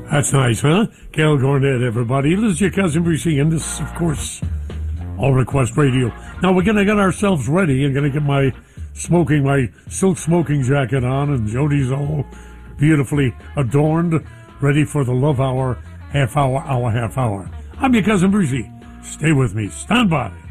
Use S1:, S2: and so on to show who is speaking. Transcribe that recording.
S1: That's nice, huh? Gail Gornett, everybody. This is your cousin Brucey, and this, of course, All Request Radio. Now we're gonna get ourselves ready. I'm gonna get my silk smoking jacket on, and Jody's all beautifully adorned, ready for the love hour, half hour. I'm your cousin Brucey. Stay with me. Stand by.